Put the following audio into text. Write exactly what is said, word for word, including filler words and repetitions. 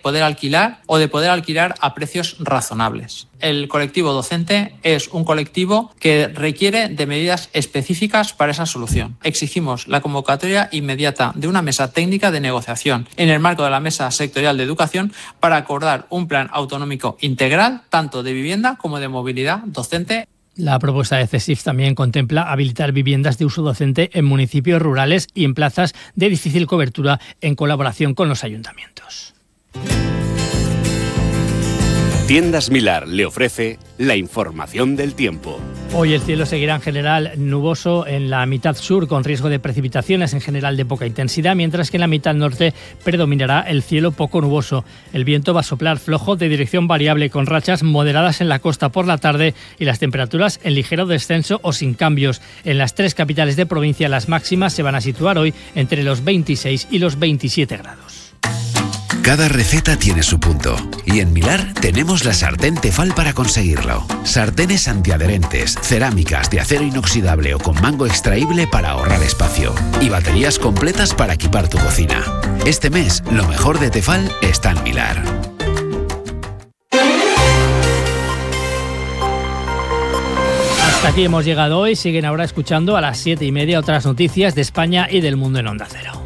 poder alquilar o de poder alquilar a precios razonables. El colectivo docente es un colectivo que requiere de medidas específicas para esa solución. Exigimos la convocatoria inmediata de una mesa técnica de negociación en el marco de la Mesa Sectorial de Educación para acordar un plan autonómico integral, tanto de vivienda como de movilidad docente. La propuesta de CESIF también contempla habilitar viviendas de uso docente en municipios rurales y en plazas de difícil cobertura en colaboración con los ayuntamientos. Tiendas Milar le ofrece la información del tiempo. Hoy el cielo seguirá en general nuboso en la mitad sur, con riesgo de precipitaciones en general de poca intensidad, mientras que en la mitad norte predominará el cielo poco nuboso. El viento va a soplar flojo de dirección variable, con rachas moderadas en la costa por la tarde y las temperaturas en ligero descenso o sin cambios. En las tres capitales de provincia las máximas se van a situar hoy entre los veintiséis y los veintisiete grados. Cada receta tiene su punto y en Milar tenemos la sartén Tefal para conseguirlo. Sartenes antiadherentes, cerámicas de acero inoxidable o con mango extraíble para ahorrar espacio y baterías completas para equipar tu cocina. Este mes, lo mejor de Tefal está en Milar. Hasta aquí hemos llegado hoy. Siguen ahora escuchando a las siete y media otras noticias de España y del mundo en Onda Cero.